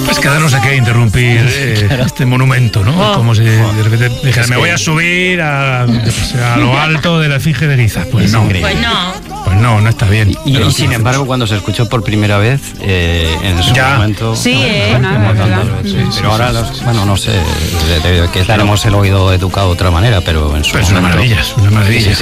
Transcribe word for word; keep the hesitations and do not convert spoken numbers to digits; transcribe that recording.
Es quedarnos aquí a interrumpir eh, claro. este monumento, ¿no? Oh. Como si de repente dijera, me voy a subir a, a lo alto de la Esfinge de Giza. Pues no. Pues no. Pues no, no está bien. Y, y sin embargo, cuando se escuchó por primera vez, eh, en su ya. momento... Sí, eh, no, no, tantas veces. Sí, pero sí, ahora, sí, los, bueno, no sé, de, de, de, que tenemos el oído educado de otra manera, pero en su pero momento... es una maravilla, es una maravilla.